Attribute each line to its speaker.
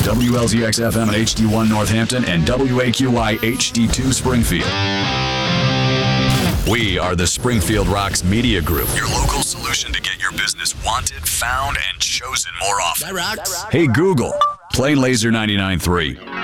Speaker 1: WLZX FM HD1 Northampton and WAQI HD2 Springfield. We are the Springfield Rocks Media Group, your local solution to get your business wanted, found, and chosen more often.
Speaker 2: That rocks.
Speaker 1: Hey Google, play Laser 99.3.